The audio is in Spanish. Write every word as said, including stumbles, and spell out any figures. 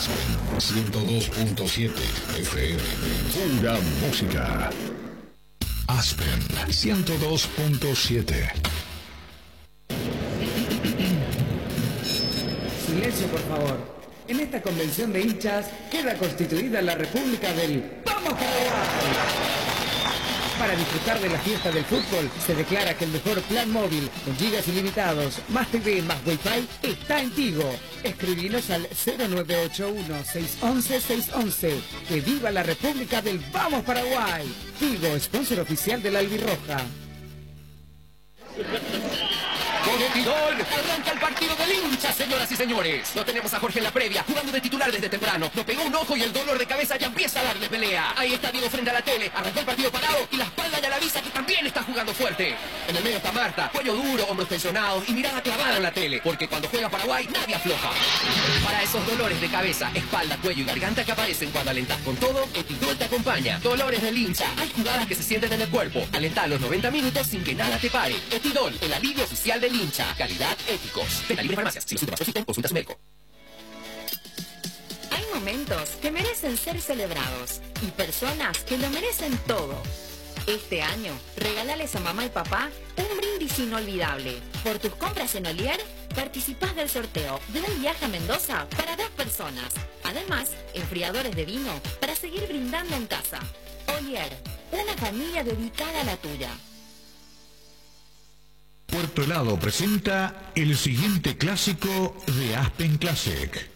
Aspen ciento dos punto siete F M. Pura música. Aspen ciento dos punto siete. Silencio, por favor. En esta convención de hinchas queda constituida la República del ¡Vamos Paraguay! Para disfrutar de la fiesta del fútbol, se declara que el mejor plan móvil, con gigas ilimitados, más T V, más Wi-Fi, está en Tigo. Escribinos al cero nueve ocho uno, seis uno uno, seis uno uno. ¡Que viva la República del Vamos Paraguay! Tigo, sponsor oficial de la Albirroja. Con el Tidol, arranca el partido del hincha, señoras y señores. No tenemos a Jorge en la previa, jugando de titular desde temprano. Nos pegó un ojo y el dolor de cabeza ya empieza a darle pelea. Ahí está Diego frente a la tele, arrancó el partido parado y la espalda ya la avisa que también está jugando fuerte. En el medio está Marta, cuello duro, hombros tensionados y mirada clavada en la tele, porque cuando juega Paraguay nadie afloja. Para esos dolores de cabeza, espalda, cuello y garganta que aparecen cuando alentás con todo, el Tidol te acompaña. Dolores del hincha, hay jugadas que se sienten en el cuerpo. Alentá los noventa minutos sin que nada te pare. El Tidol, el alivio oficial del hincha. Calidad, éticos. Venta libre en farmacias. Si los síntomas persisten, consulta a su médico. Hay momentos que merecen ser celebrados y personas que lo merecen todo. Este año, regálales a mamá y papá un brindis inolvidable. Por tus compras en Olier, participás del sorteo de un viaje a Mendoza para dos personas. Además, enfriadores de vino para seguir brindando en casa. Olier, una familia dedicada a la tuya. Puerto Helado presenta el siguiente clásico de Aspen Classic.